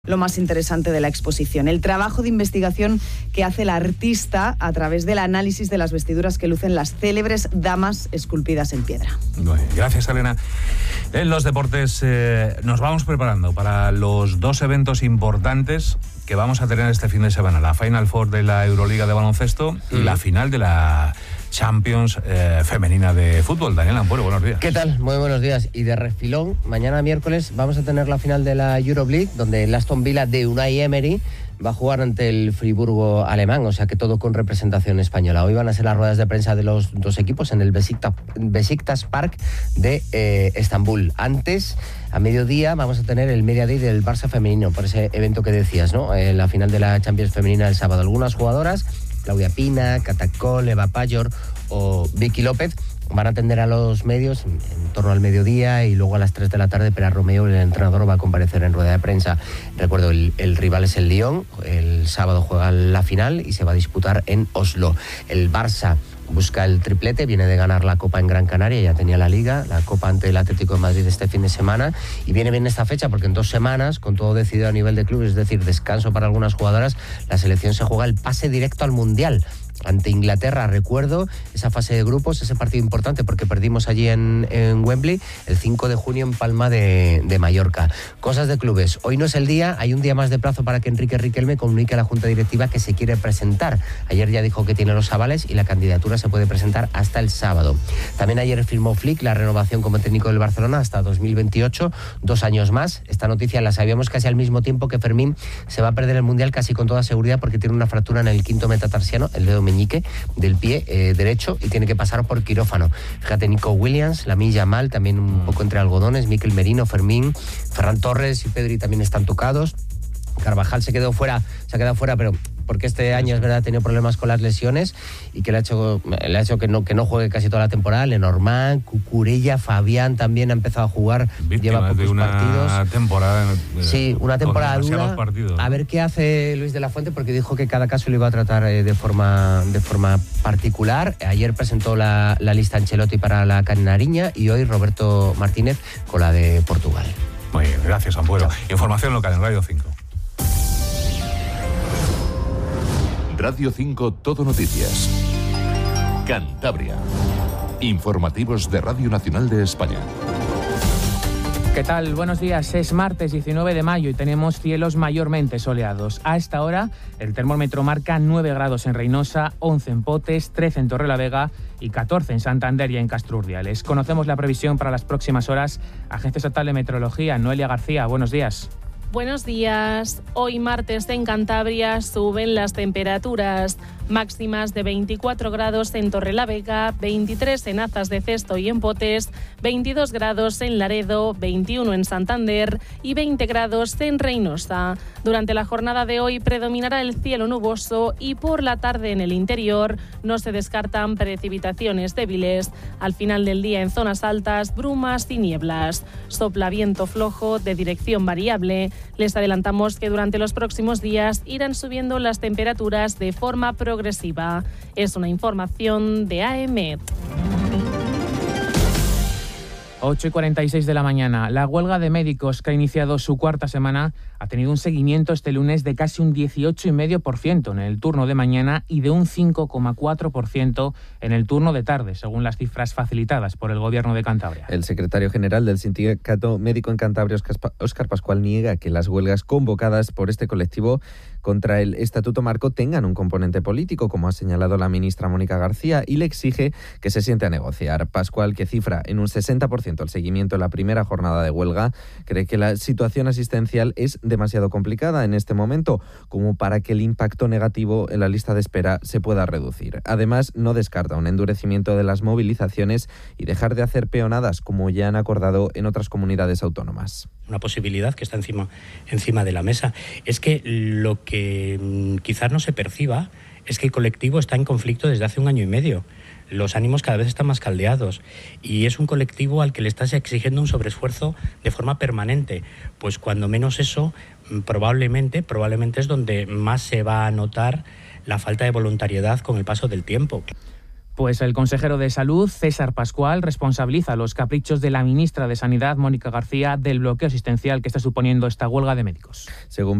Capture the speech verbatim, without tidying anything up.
Lo más interesante de la exposición, el trabajo de investigación que hace el artista a través del análisis de las vestiduras que lucen las célebres damas esculpidas en piedra. Bueno, gracias, Elena. En los deportes eh, nos vamos preparando para los dos eventos importantes que vamos a tener este fin de semana, la Final Four de la Euroliga de baloncesto y mm. la final de la Champions eh, femenina de fútbol. Daniel Ampuero, buenos días. ¿Qué tal? Muy buenos días. Y de refilón, mañana miércoles vamos a tener la final de la Euroleague, donde el Aston Villa de Unai Emery va a jugar ante el Friburgo alemán, o sea que todo con representación española. Hoy van a ser las ruedas de prensa de los dos equipos en el Besiktas, Besiktas Park de eh, Estambul. Antes, a mediodía, vamos a tener el Media Day del Barça femenino, por ese evento que decías, ¿no? Eh, la final de la Champions femenina el sábado. Algunas jugadoras, Claudia Pina, Catacol, Eva Payor o Vicky López, van a atender a los medios en torno al mediodía y luego a las tres de la tarde Pera Romeo, el entrenador, va a comparecer en rueda de prensa. Recuerdo, el, el rival es el Lyon, el sábado juega la final y se va a disputar en Oslo. El Barça busca el triplete, viene de ganar la Copa en Gran Canaria, ya tenía la Liga, la Copa ante el Atlético de Madrid este fin de semana, y viene bien esta fecha porque en dos semanas, con todo decidido a nivel de clubes, es decir, descanso para algunas jugadoras, la selección se juega el pase directo al Mundial ante Inglaterra. Recuerdo esa fase de grupos, ese partido importante porque perdimos allí en, en Wembley el cinco de junio en Palma de, de Mallorca. Cosas de clubes. Hoy no es el día, hay un día más de plazo para que Enrique Riquelme comunique a la Junta Directiva que se quiere presentar. Ayer ya dijo que tiene los avales y la candidatura se puede presentar hasta el sábado. También ayer firmó Flick la renovación como técnico del Barcelona hasta dos mil veintiocho, dos años más. Esta noticia la sabíamos casi al mismo tiempo que Fermín se va a perder el Mundial casi con toda seguridad porque tiene una fractura en el quinto metatarsiano, el dedo meñique del pie eh, derecho, y tiene que pasar por quirófano. Fíjate, Nico Williams, Lamine Yamal, también un poco entre algodones, Mikel Merino, Fermín, Ferran Torres y Pedri también están tocados. Carvajal se quedó fuera, se ha quedado fuera, pero porque este año es verdad ha tenido problemas con las lesiones y que le ha hecho, le ha hecho que no que no juegue casi toda la temporada. Lenormand, Cucurella, Fabián también ha empezado a jugar, víctimas lleva pocos de una partidos. temporada. Eh, sí, una temporada dura. Partidos, ¿no? A ver qué hace Luis de la Fuente, porque dijo que cada caso lo iba a tratar eh, de forma de forma particular. Ayer presentó la, la lista Ancelotti para la Canariña y hoy Roberto Martínez con la de Portugal. Muy bien, gracias, Ampuero. Información local en Radio cinco. Radio cinco Todo Noticias. Cantabria. Informativos de Radio Nacional de España. ¿Qué tal? Buenos días. Es martes diecinueve de mayo y tenemos cielos mayormente soleados. A esta hora el termómetro marca nueve grados en Reynosa, once en Potes, trece en Torrelavega y catorce en Santander y en Castrurdiales. Conocemos la previsión para las próximas horas. Agencia Estatal de Meteorología, Noelia García, buenos días. Buenos días. Hoy martes en Cantabria suben las temperaturas máximas de veinticuatro grados en Torrelavega, veintitrés en Azas de Cesto y en Potes, veintidós grados en Laredo, veintiuno en Santander y veinte grados en Reynosa. Durante la jornada de hoy predominará el cielo nuboso y por la tarde en el interior no se descartan precipitaciones débiles. Al final del día en zonas altas, brumas y nieblas. Sopla viento flojo de dirección variable. Les adelantamos que durante los próximos días irán subiendo las temperaturas de forma progresiva. Es una información de A E M E T. ocho y cuarenta y seis de la mañana. La huelga de médicos que ha iniciado su cuarta semana ha tenido un seguimiento este lunes de casi un dieciocho coma cinco por ciento en el turno de mañana y de un cinco coma cuatro por ciento en el turno de tarde, según las cifras facilitadas por el Gobierno de Cantabria. El secretario general del Sindicato Médico en Cantabria, Óscar Pascual, niega que las huelgas convocadas por este colectivo contra el Estatuto Marco tengan un componente político, como ha señalado la ministra Mónica García, y le exige que se siente a negociar. Pascual, que cifra en un sesenta por ciento el seguimiento de la primera jornada de huelga, cree que la situación asistencial es demasiado complicada en este momento como para que el impacto negativo en la lista de espera se pueda reducir. Además, no descarta un endurecimiento de las movilizaciones y dejar de hacer peonadas, como ya han acordado en otras comunidades autónomas. Una posibilidad que está encima, encima de la mesa es que lo que quizás no se perciba es que el colectivo está en conflicto desde hace un año y medio. Los ánimos cada vez están más caldeados y es un colectivo al que le estás exigiendo un sobreesfuerzo de forma permanente. Pues cuando menos eso, probablemente, probablemente es donde más se va a notar la falta de voluntariedad con el paso del tiempo. Pues el consejero de Salud, César Pascual, responsabiliza los caprichos de la ministra de Sanidad, Mónica García, del bloqueo asistencial que está suponiendo esta huelga de médicos. Según